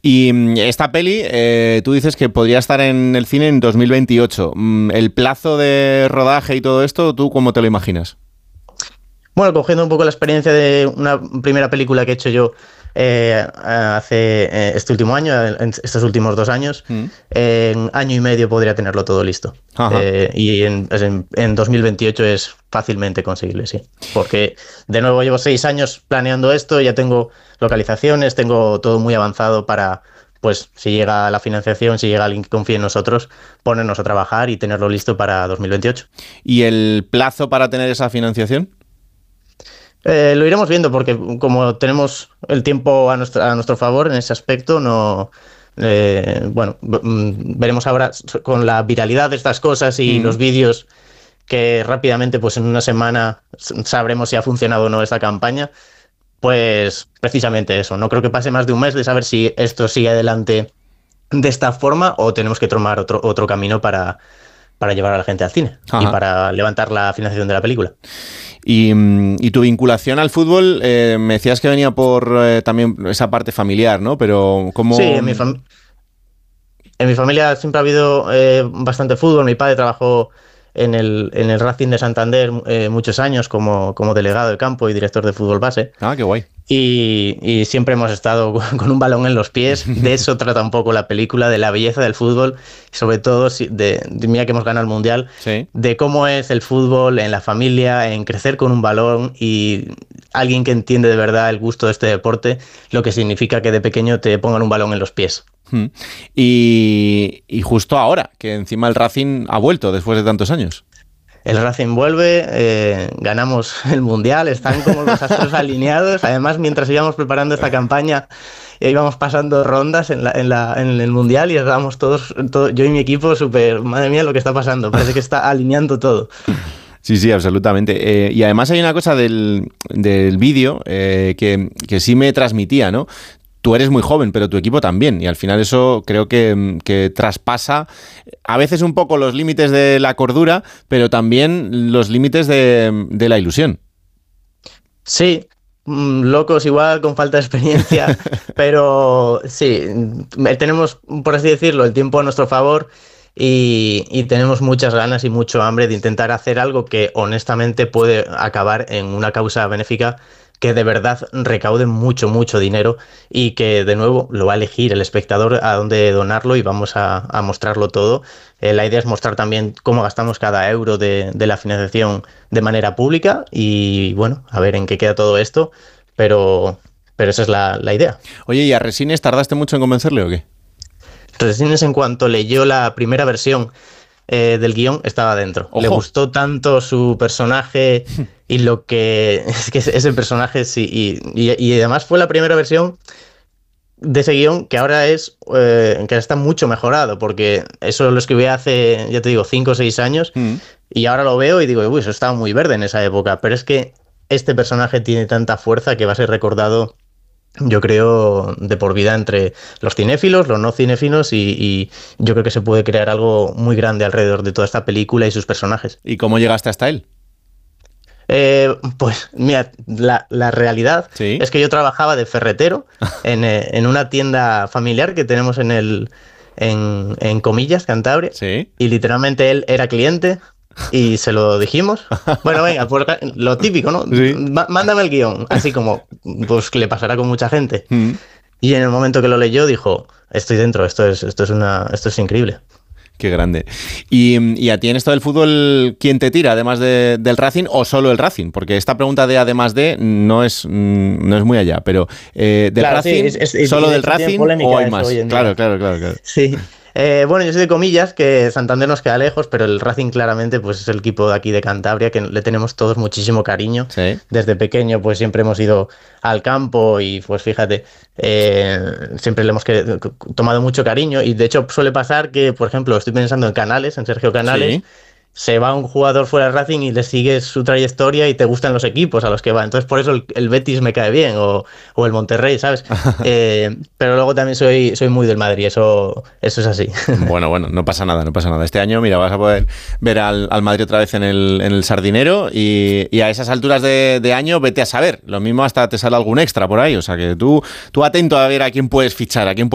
Y esta peli, tú dices que podría estar en el cine en 2028. ¿El plazo de rodaje y todo esto, tú cómo te lo imaginas? Bueno, cogiendo un poco la experiencia de una primera película que he hecho yo hace este último año, en estos últimos 2 años, en año y medio podría tenerlo todo listo. Y en 2028 es fácilmente conseguible, sí. Porque, de nuevo, llevo 6 años planeando esto, ya tengo localizaciones, tengo todo muy avanzado para, pues, si llega la financiación, si llega alguien que confíe en nosotros, ponernos a trabajar y tenerlo listo para 2028. ¿Y el plazo para tener esa financiación? Lo iremos viendo porque como tenemos el tiempo a nuestro favor en ese aspecto, no veremos ahora con la viralidad de estas cosas y los vídeos que rápidamente, pues en una semana sabremos si ha funcionado o no esta campaña. Pues precisamente eso, no creo que pase más de un mes de saber si esto sigue adelante de esta forma o tenemos que tomar otro camino para llevar a la gente al cine y para levantar la financiación de la película. Y tu vinculación al fútbol, me decías que venía por también esa parte familiar, ¿no? Pero ¿cómo...? Sí, en mi familia siempre ha habido bastante fútbol. Mi padre trabajó en el Racing de Santander muchos años como delegado de campo y director de fútbol base. Ah, qué guay. Y siempre hemos estado con un balón en los pies. De eso trata un poco la película, de la belleza del fútbol, sobre todo mira que hemos ganado el Mundial, sí, de cómo es el fútbol en la familia, en crecer con un balón y alguien que entiende de verdad el gusto de este deporte, lo que significa que de pequeño te pongan un balón en los pies. Y justo ahora, que encima el Racing ha vuelto después de tantos años. El Racing vuelve, ganamos el Mundial, están como los astros alineados. Además, mientras íbamos preparando esta campaña, íbamos pasando rondas en el Mundial y estábamos todos, yo y mi equipo, súper, madre mía, lo que está pasando. Parece que está alineando todo. Sí, absolutamente. Y además hay una cosa del vídeo que sí me transmitía, ¿no? Tú eres muy joven, pero tu equipo también, y al final eso creo que traspasa a veces un poco los límites de la cordura, pero también los límites de la ilusión. Sí, locos igual, con falta de experiencia, pero sí, tenemos, por así decirlo, el tiempo a nuestro favor y tenemos muchas ganas y mucho hambre de intentar hacer algo que honestamente puede acabar en una causa benéfica que de verdad recaude mucho dinero y que de nuevo lo va a elegir el espectador a dónde donarlo y vamos a mostrarlo todo. La idea es mostrar también cómo gastamos cada euro de la financiación de manera pública y bueno, a ver en qué queda todo esto, pero esa es la idea. Oye, ¿y a Resines tardaste mucho en convencerle o qué? Resines, en cuanto leyó la primera versión del guión, estaba dentro. ¡Ojo! Le gustó tanto su personaje y lo que es que ese personaje sí, y además fue la primera versión de ese guión que ahora que está mucho mejorado, porque eso lo escribí hace, ya te digo, 5 o 6 años y ahora lo veo y digo, uy, eso estaba muy verde en esa época, pero es que este personaje tiene tanta fuerza que va a ser recordado, yo creo, de por vida entre los cinéfilos, los no cinéfilos y yo creo que se puede crear algo muy grande alrededor de toda esta película y sus personajes. ¿Y cómo llegaste hasta él? Pues mira, la realidad es que yo trabajaba de ferretero en una tienda familiar que tenemos en Comillas, Cantabria, y literalmente él era cliente. Y se lo dijimos. Bueno, venga, pues lo típico, ¿no? Sí. Mándame el guión. Así como, pues que le pasará con mucha gente. Y en el momento que lo leyó, dijo, estoy dentro, esto es increíble. Qué grande. ¿Y a ti en esto del fútbol, quién te tira, además del Racing o solo el Racing? Porque esta pregunta de además de no es muy allá, pero del Racing, ¿solo del Racing o hay más? Claro. Sí. Bueno, yo soy de Comillas, que Santander nos queda lejos, pero el Racing claramente pues es el equipo de aquí de Cantabria, que le tenemos todos muchísimo cariño. Sí. Desde pequeño pues siempre hemos ido al campo y pues fíjate, siempre le hemos tomado mucho cariño y de hecho suele pasar que, por ejemplo, estoy pensando en Canales, en Sergio Canales. Sí. Se va un jugador fuera del Racing y le sigues su trayectoria y te gustan los equipos a los que va. Entonces, por eso el Betis me cae bien o el Monterrey, ¿sabes? Pero luego también soy muy del Madrid, eso es así. Bueno, no pasa nada. Este año, mira, vas a poder ver al Madrid otra vez en el Sardinero y a esas alturas de año, vete a saber. Lo mismo hasta te sale algún extra por ahí. O sea que tú atento a ver a quién puedes fichar, a quién